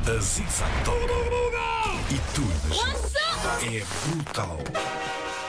A Zig Zag toca e tu imaginas. É brutal.